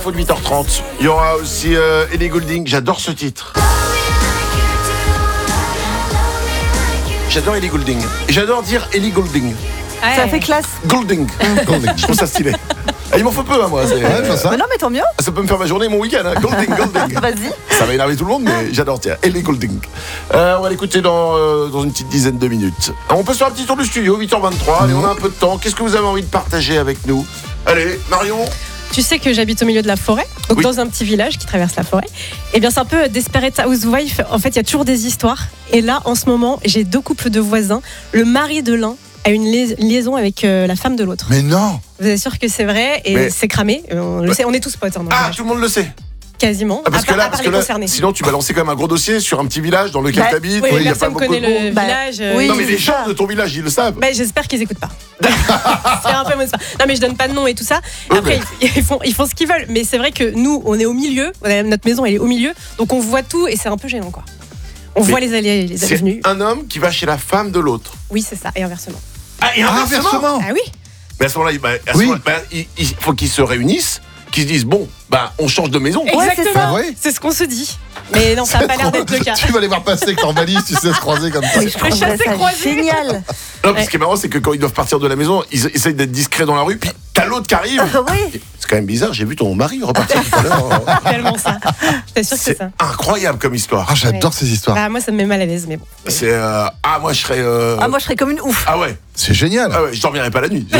Faut de 8h30. Il y aura aussi Ellie Goulding. J'adore ce titre. J'adore Ellie Goulding. Et j'adore dire Ellie Goulding. Ouais. Ça fait classe. Goulding. Je trouve ça stylé. Ah, il m'en faut peu, hein, moi. Mais non, mais tant mieux. Ça peut me faire ma journée et mon week-end. Hein. Goulding. Vas-y. Ça va énerver tout le monde, mais j'adore. Tiens, Ellie Goulding. On va l'écouter dans une petite dizaine de minutes. On peut se faire un petit tour du studio, 8h23. Allez, on a un peu de temps. Qu'est-ce que vous avez envie de partager avec nous? Allez, Marion. Tu sais que j'habite au milieu de la forêt, donc Oui. dans un petit village qui traverse la forêt. Et bien, c'est un peu Desperate Housewife. En fait, il y a toujours des histoires. Et là, en ce moment, j'ai 2 couples de voisins. Le mari de l'un a une liaison avec la femme de l'autre. Mais non. Vous êtes sûr que c'est vrai et Mais- c'est cramé. On le sait, on est tous potes. Hein, dans le Ah, village. tout le monde le sait. Quasiment. Parce que à part les concernés. sinon tu balançais quand même un gros dossier sur un petit village dans lequel Bah, t'habites. Oui, il y a pas personne beaucoup connaît de monde. le village. oui. Non mais les c'est gens ça. de ton village, ils le savent. Bah, j'espère qu'ils écoutent pas. C'est un peu mon espoir. Non mais je donne pas de nom et tout ça. Oui, Après ils font ce qu'ils veulent. Mais c'est vrai que nous on est au milieu. Notre maison elle est au milieu. Donc on voit tout et c'est un peu gênant quoi. On voit les allées et les C'est avenues. un homme qui va chez la femme de l'autre. Oui c'est ça et inversement. Ah, et Inversement. Ah oui. Mais à ce moment-là, il faut qu'ils se réunissent, qu'ils se disent bon, on change de maison. Ouais, c'est Exactement. ça. C'est ce qu'on se dit. Mais non ça a pas l'air d'être le cas. Tu vas les voir passer avec leur valise, tu sais, se croiser comme ça. Mais je trouverais chassé ça croisé. génial. Non, ce qui est marrant, c'est que quand ils doivent partir de la maison, ils essayent d'être discrets dans la rue, puis t'as l'autre qui arrive. Oui. C'est quand même bizarre, j'ai vu ton mari repartir tout à l'heure. Tellement ça. Je t'assure que c'est C'est ça. incroyable comme histoire. Ah, j'adore ces histoires. Bah moi ça me met mal à l'aise mais bon. C'est moi je serais Ah, moi, je serais comme une ouf. ah ouais. C'est génial. Ah ouais, je dormirai pas la nuit.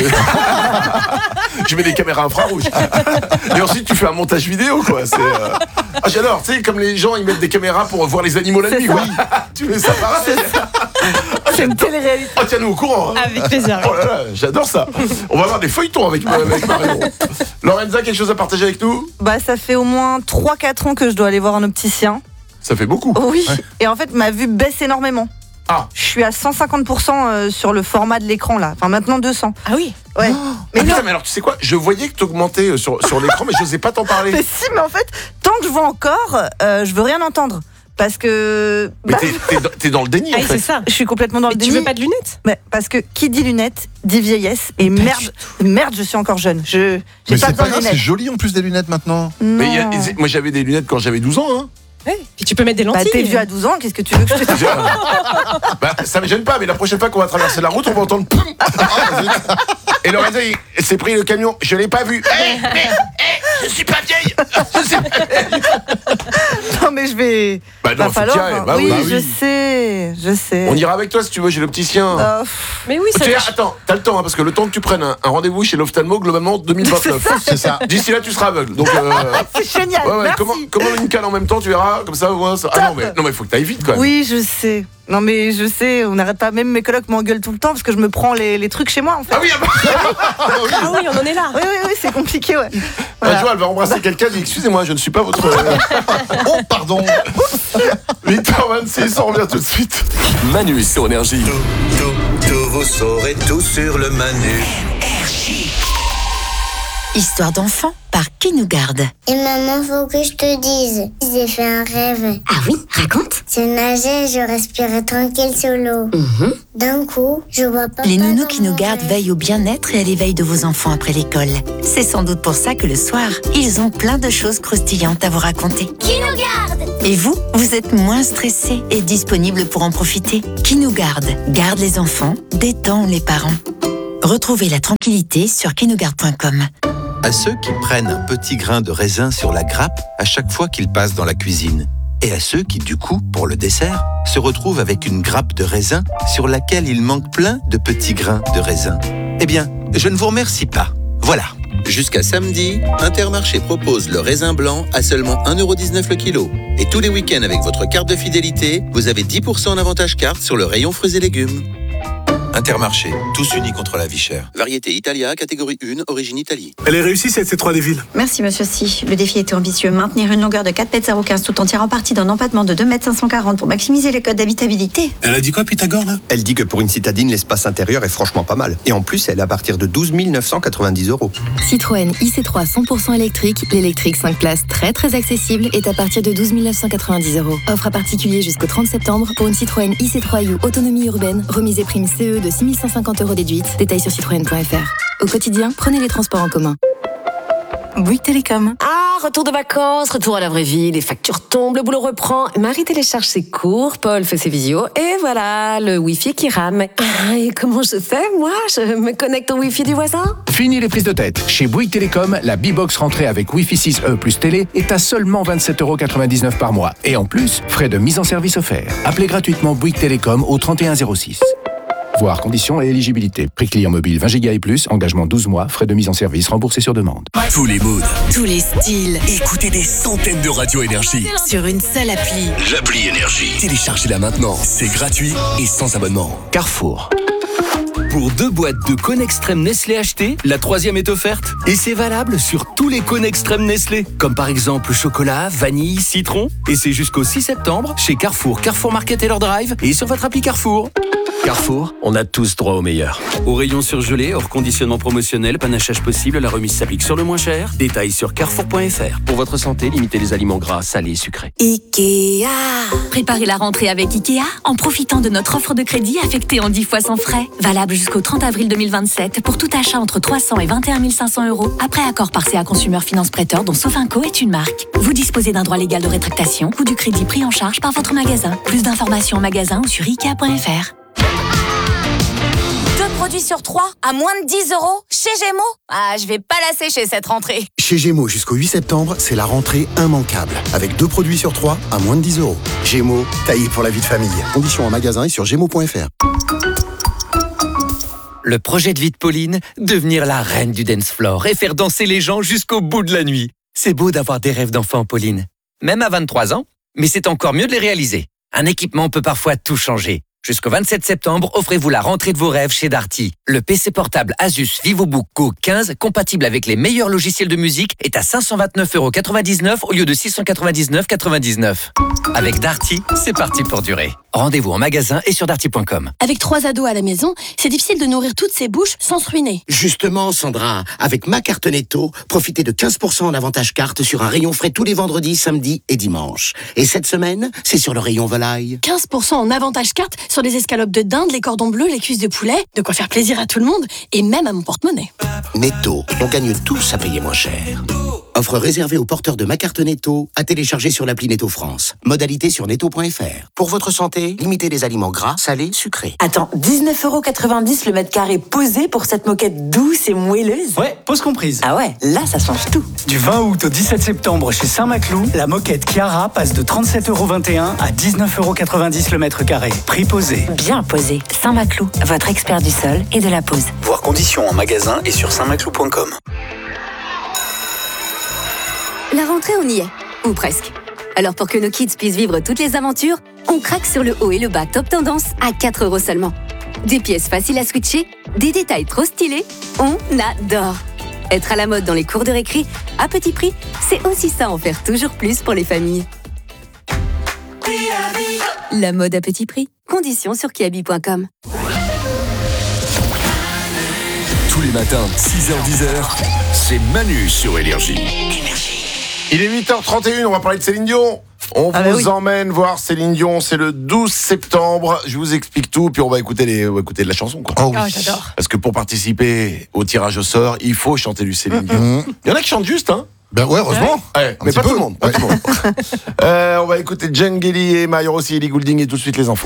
Je mets des caméras infrarouges. Et ensuite, tu fais un montage vidéo, quoi. Ah, j'adore. Tu sais, comme les gens, ils mettent des caméras pour voir les animaux la C'est nuit. ça. Oui. Tu fais ça pareil. C'est une télé-réalité. Oh, tiens-nous au courant. Hein. Avec plaisir. Oh là là, j'adore ça. On va avoir des feuilletons avec Marion. Lorenza, quelque chose à partager avec nous? Bah, ça fait au moins 3-4 ans que je dois aller voir un opticien. Ça fait beaucoup. Oui. Et en fait, ma vue baisse énormément. Ah. Je suis à 150% sur le format de l'écran là. Enfin, maintenant 200. Ah oui. Ouais. Mais putain, mais alors, tu sais quoi? Je voyais que t'augmentais sur l'écran, mais je n'osais pas t'en parler. Mais si, mais en fait, tant que je vois encore, je veux rien entendre. Parce que. Mais t'es dans le déni, Ah en oui fait. c'est ça. Je suis complètement dans Mais le tu déni. veux pas de lunettes? Mais parce que qui dit lunettes dit vieillesse. Et Pas merde, je suis encore jeune. J'ai Mais pas c'est pas besoin de grave, c'est lunettes. joli en plus des lunettes maintenant. Mais Non. moi, j'avais des lunettes quand j'avais 12 ans. Hein. Ouais. Puis tu peux mettre des Bah, lentilles. t'es vieux à 12 ans, qu'est-ce que tu veux que je te dise? Ça me gêne pas, mais la prochaine fois qu'on va traverser la route, on va entendre poum. Et Lorenza, il s'est pris le camion. Je l'ai pas vu. Je suis pas vieille. Non, mais je vais. Bah non, Va faut falloir. qu'il y aille. Bah oui, oui. je sais. On ira avec toi si tu veux, j'ai l'opticien. Mais oui ça. Attends, t'as le temps, hein, parce que le temps que tu prennes un rendez-vous chez l'ophtalmo, globalement 2029. C'est ça. D'ici là, tu seras aveugle. Donc, C'est génial. ouais, Merci. comment une cale en même temps, tu verras, comme ça, ouais, ça. Ah non, mais faut que t'ailles vite quand même. Oui, je sais. Non, mais je sais, on n'arrête pas. Même mes colocs m'engueulent tout le temps parce que je me prends les trucs chez moi en fait. Ah oui, Ah oui on en est là. Oui, c'est compliqué, ouais. un jour, elle va embrasser quelqu'un, elle dit excusez-moi, je ne suis pas votre. Oh, pardon. 8h26, on revient tout de suite. Manu sur Énergie. Tout, vous saurez tout sur le Manu. Histoire d'enfant par Qui nous garde. Et maman, faut que je te dise. J'ai fait un rêve. Ah oui, raconte. Je nageais, je respirais tranquille sur l'eau. D'un coup, je vois pas. Les nounous Qui nous gardent veillent au bien-être et à l'éveil de vos enfants après l'école. C'est sans doute pour ça que le soir, ils ont plein de choses croustillantes à vous raconter. Qui nous garde? Et vous êtes moins stressés et disponibles pour en profiter. Qui nous garde les enfants, détend les parents. Retrouvez la tranquillité sur quinougarde.com. À ceux qui prennent un petit grain de raisin sur la grappe à chaque fois qu'ils passent dans la cuisine. Et à ceux qui, du coup, pour le dessert, se retrouvent avec une grappe de raisin sur laquelle il manque plein de petits grains de raisin. Eh bien, je ne vous remercie pas. Voilà. Jusqu'à samedi, Intermarché propose le raisin blanc à seulement 1,19€ le kilo. Et tous les week-ends avec votre carte de fidélité, vous avez 10% en avantage carte sur le rayon fruits et légumes. Intermarché, tous unis contre la vie chère. Variété Italia, catégorie 1, origine Italie. Elle est réussie cette C3 des villes. Merci monsieur Si. Le défi était ambitieux. Maintenir une longueur de 4,015 tout en tirant parti d'un empattement de 2,540 m pour maximiser le code d'habitabilité. Elle a dit quoi Pythagore là? Elle dit que pour une citadine, l'espace intérieur est franchement pas mal. Et en plus, elle est à partir de 12 990 €. Citroën IC3 100% électrique, l'électrique 5 places très accessible est à partir de 12 990 €. Offre à particulier jusqu'au 30 septembre pour une Citroën IC3U autonomie urbaine, remise et prime CE de 6 550 € déduite. Détails sur citroën.fr. Au quotidien, prenez les transports en commun. Bouygues Télécom. retour de vacances, retour à la vraie vie, les factures tombent, le boulot reprend, Marie télécharge ses cours, Paul fait ses visios, et voilà, le Wi-Fi qui rame. Ah, et comment je fais, moi? Je me connecte au Wi-Fi du voisin? Fini les prises de tête. Chez Bouygues Télécom, la B-Box rentrée avec Wi-Fi 6E plus télé est à seulement 27,99 € par mois. Et en plus, frais de mise en service offerts. Appelez gratuitement Bouygues Télécom au 3106. Voir conditions et éligibilité. Prix client mobile 20 Go et plus, engagement 12 mois, frais de mise en service remboursés sur demande. Tous les moods, tous les styles. Écoutez des centaines de radios Énergie sur une seule appli. L'appli Énergie. Téléchargez-la maintenant. C'est gratuit et sans abonnement. Carrefour. Pour 2 boîtes de Cône Extrême Nestlé achetées, la 3e est offerte. Et c'est valable sur tous les cônes extrêmes Nestlé. Comme par exemple chocolat, vanille, citron. Et c'est jusqu'au 6 septembre chez Carrefour, Carrefour Market et leur Drive et sur votre appli Carrefour. Carrefour, on a tous droit au meilleur. Au rayon surgelé, hors conditionnement promotionnel, panachage possible, la remise s'applique sur le moins cher. Détails sur carrefour.fr. Pour votre santé, limitez les aliments gras, salés, sucrés. Ikea. Préparez la rentrée avec Ikea en profitant de notre offre de crédit affectée en 10 fois sans frais. Valable jusqu'au 30 avril 2027 pour tout achat entre 300 et 21 500 €. Après accord par CA Consumer Finance Prêteur dont Sofinco est une marque. Vous disposez d'un droit légal de rétractation ou du crédit pris en charge par votre magasin. Plus d'informations en magasin ou sur Ikea.fr. 2 produits sur 3 à moins de 10 € chez Gémeaux. Ah, je vais pas la sécher cette rentrée. Chez Gémeaux jusqu'au 8 septembre, c'est la rentrée immanquable. Avec 2 produits sur 3 à moins de 10 €. Gémeaux, taillé pour la vie de famille. Conditions en magasin et sur gémeaux.fr. Le projet de vie de Pauline, devenir la reine du dance floor et faire danser les gens jusqu'au bout de la nuit. C'est beau d'avoir des rêves d'enfant, Pauline. Même à 23 ans, mais c'est encore mieux de les réaliser. Un équipement peut parfois tout changer. Jusqu'au 27 septembre, offrez-vous la rentrée de vos rêves chez Darty. Le PC portable Asus VivoBook Go 15, compatible avec les meilleurs logiciels de musique, est à 529,99 € au lieu de 699,99 €. Avec Darty, c'est parti pour durer. Rendez-vous en magasin et sur darty.com. Avec 3 ados à la maison, c'est difficile de nourrir toutes ces bouches sans se ruiner. Justement, Sandra, avec ma carte Netto, profitez de 15% en avantage carte sur un rayon frais tous les vendredis, samedis et dimanches. Et cette semaine, c'est sur le rayon volaille. 15% en avantage carte sur les escalopes de dinde, les cordons bleus, les cuisses de poulet, de quoi faire plaisir à tout le monde et même à mon porte-monnaie. Netto, on gagne tous à payer moins cher. Offre réservée aux porteurs de ma carte Netto, à télécharger sur l'appli Netto France. Modalité sur netto.fr. Pour votre santé, limitez les aliments gras, salés, sucrés. Attends, 19,90 € le mètre carré posé pour cette moquette douce et moelleuse? Ouais, pause comprise. Ah ouais, là ça change tout. Du 20 août au 17 septembre chez Saint-Maclou, la moquette Chiara passe de 37,21 € à 19,90 € le mètre carré. Prix posé. Bien posé. Saint-Maclou, votre expert du sol et de la pose. Voir conditions en magasin et sur saintmaclou.com. La rentrée, on y est. Ou presque. Alors pour que nos kids puissent vivre toutes les aventures, on craque sur le haut et le bas top tendance à 4 € seulement. Des pièces faciles à switcher, des détails trop stylés, on adore. Être à la mode dans les cours de récré, à petit prix, c'est aussi ça en faire toujours plus pour les familles. La mode à petit prix. Conditions sur kiabi.com. Tous les matins, 6h-10h, c'est Manu sur Énergie. Il est 8h31, on va parler de Céline Dion. On vous emmène voir Céline Dion, c'est le 12 septembre. Je vous explique tout, puis on va écouter de la chanson. Quoi. Oh, j'adore. Parce que pour participer au tirage au sort, il faut chanter du Céline Dion. Il y en a qui chantent juste, hein. Ben ouais, heureusement. Ouais, mais pas tout le monde. Pas tout le monde. On va écouter Djangeli et Mayor aussi, Ellie Goulding et tout de suite les infos.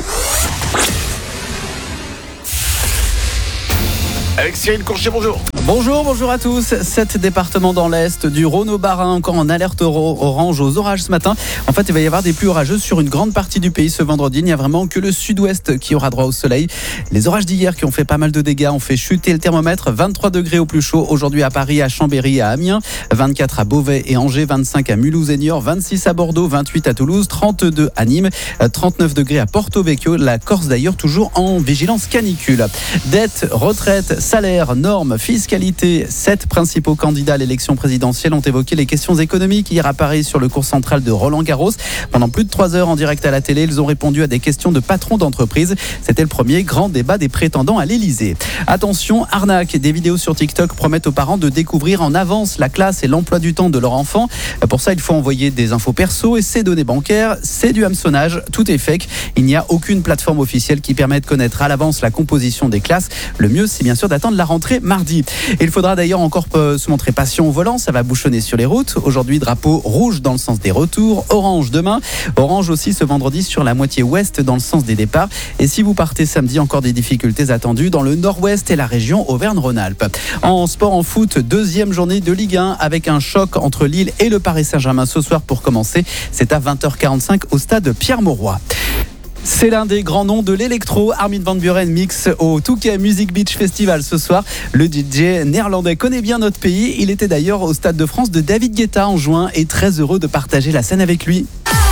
Avec Cyril Courchet, bonjour. Bonjour à tous. 7 départements dans l'Est, du Rhône au Bas-Rhin, encore en alerte orange aux orages ce matin. En fait, il va y avoir des pluies orageuses sur une grande partie du pays ce vendredi. Il n'y a vraiment que le sud-ouest qui aura droit au soleil. Les orages d'hier qui ont fait pas mal de dégâts ont fait chuter le thermomètre. 23 degrés au plus chaud aujourd'hui à Paris, à Chambéry, à Amiens. 24 à Beauvais et Angers, 25 à Mulhouse et Niort, 26 à Bordeaux, 28 à Toulouse, 32 à Nîmes, 39 degrés à Porto Vecchio. La Corse d'ailleurs toujours en vigilance canicule. Dette, retraite, salaire, normes, fiscalité. 7 principaux candidats à l'élection présidentielle ont évoqué les questions économiques hier à Paris sur le cours central de Roland-Garros. Pendant plus de 3 heures en direct à la télé, ils ont répondu à des questions de patrons d'entreprise. C'était le premier grand débat des prétendants à l'Élysée. Attention, arnaque. Des vidéos sur TikTok promettent aux parents de découvrir en avance la classe et l'emploi du temps de leur enfant. Pour ça, il faut envoyer des infos perso et ses données bancaires. C'est du hameçonnage. Tout est fake. Il n'y a aucune plateforme officielle qui permet de connaître à l'avance la composition des classes. Le mieux, c'est bien sûr d'attendre attendre la rentrée mardi. Et il faudra d'ailleurs encore se montrer patient au volant, ça va bouchonner sur les routes. Aujourd'hui, drapeau rouge dans le sens des retours, orange demain, orange aussi ce vendredi sur la moitié ouest dans le sens des départs. Et si vous partez samedi, encore des difficultés attendues dans le nord-ouest et la région Auvergne-Rhône-Alpes. En sport, en foot, deuxième journée de Ligue 1 avec un choc entre Lille et le Paris Saint-Germain ce soir pour commencer. C'est à 20h45 au stade Pierre-Mauroy. C'est l'un des grands noms de l'électro. Armin van Buuren mix au Touquet Music Beach Festival ce soir. Le DJ néerlandais connaît bien notre pays. Il était d'ailleurs au Stade de France de David Guetta en juin et très heureux de partager la scène avec lui.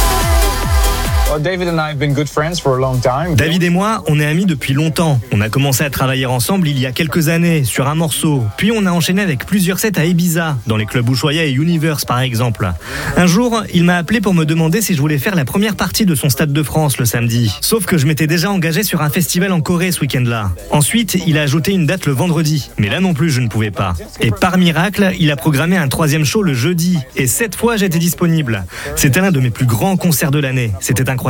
David et moi, on est amis depuis longtemps. On a commencé à travailler ensemble il y a quelques années, sur un morceau. Puis on a enchaîné avec plusieurs sets à Ibiza, dans les clubs Ushuaïa et Universe par exemple. Un jour, il m'a appelé pour me demander si je voulais faire la première partie de son Stade de France le samedi. Sauf que je m'étais déjà engagé sur un festival en Corée ce week-end-là. Ensuite, il a ajouté une date le vendredi. Mais là non plus, je ne pouvais pas. Et par miracle, il a programmé un troisième show le jeudi. Et 7 fois, j'étais disponible. C'était l'un de mes plus grands concerts de l'année. C'était incroyable.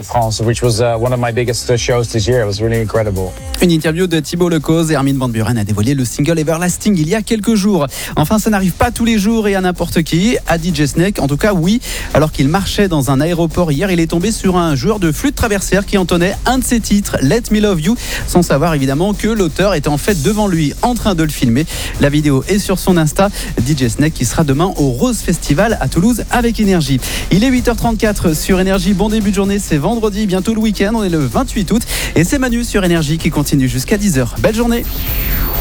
Une interview de Thibaut Lecause et Armin van Buuren a dévoilé le single Everlasting il y a quelques jours. Enfin, ça n'arrive pas tous les jours et à n'importe qui. À DJ Snake, en tout cas, oui. Alors qu'il marchait dans un aéroport hier, il est tombé sur un joueur de flûte traversière qui entonnait un de ses titres, Let Me Love You, sans savoir évidemment que l'auteur était en fait devant lui en train de le filmer. La vidéo est sur son Insta. DJ Snake qui sera demain au Rose Festival à Toulouse avec Énergie. Il est 8h34 sur Énergie. Bon début de journée, c'est vendredi, bientôt le week-end. On est le 28 août et c'est Manu sur Énergie qui continue jusqu'à 10h. Belle journée.